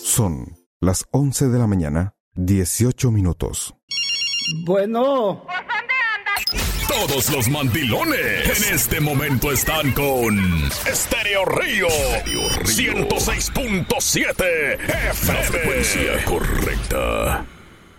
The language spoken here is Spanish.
Son las 11 de la mañana, 18 minutos. Bueno. Todos los mandilones en este momento están con Estéreo Río 106.7 FM. La frecuencia correcta.